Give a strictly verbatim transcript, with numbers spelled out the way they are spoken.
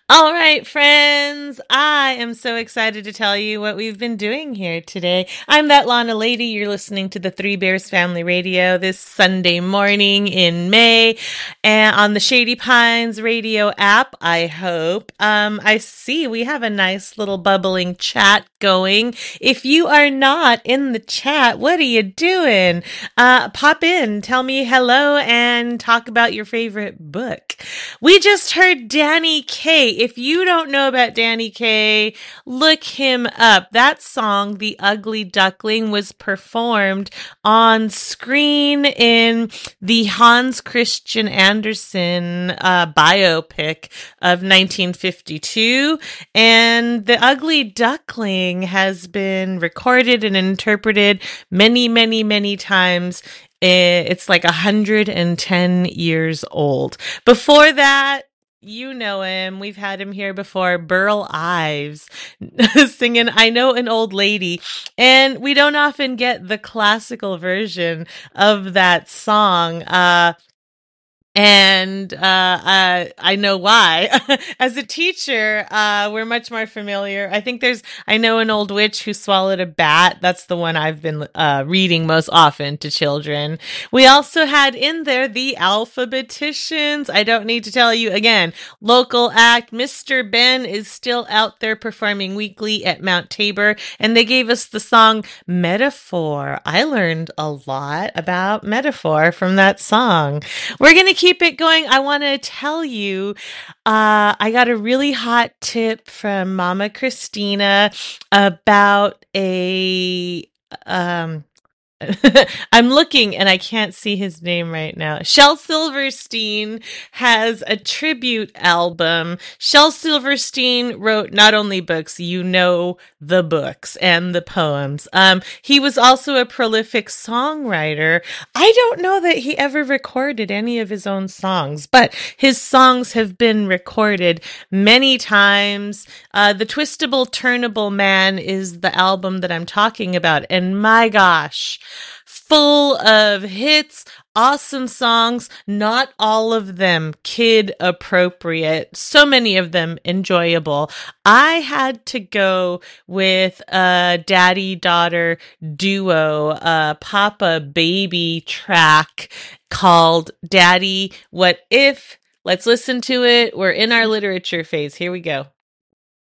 All right, friends, I am so excited to tell you what we've been doing here today. I'm that Lana lady. You're listening to the Three Bears Family Radio this Sunday morning in May and on the Shady Pines radio app, I hope. Um, I see we have a nice little bubbling chat going. If you are not in the chat, what are you doing? Uh, pop in, tell me hello, and talk about your favorite book. We just heard Danny Kaye. If you don't know about Danny Kaye, look him up. That song, The Ugly Duckling, was performed on screen in the Hans Christian Andersen uh, biopic of nineteen fifty-two. And The Ugly Duckling has been recorded and interpreted many, many, many times. It's like one hundred ten years old. Before that, you know him. We've had him here before. Burl Ives singing I Know an Old Lady. And we don't often get the classical version of that song. Uh, And uh, uh, I know why. As a teacher, uh, we're much more familiar. I think there's, I know an old witch who swallowed a bat. That's the one I've been uh, reading most often to children. We also had in there the Alphabeticians. I don't need to tell you again. Local act, Mister Ben is still out there performing weekly at Mount Tabor. And they gave us the song Metaphor. I learned a lot about metaphor from that song. We're going to keep Keep it going. I want to tell you, uh, I got a really hot tip from Mama Christina about a, um, I'm looking and I can't see his name right now. Shel Silverstein has a tribute album. Shel Silverstein wrote not only books, you know, the books and the poems. Um, he was also a prolific songwriter. I don't know that he ever recorded any of his own songs, but his songs have been recorded many times. Uh, The Twistable Turnable Man is the album that I'm talking about. And my gosh, full of hits, awesome songs, not all of them kid appropriate, so many of them enjoyable. I had to go with a daddy-daughter duo, a papa-baby track called Daddy, What If? Let's listen to it. We're in our literature phase. Here we go.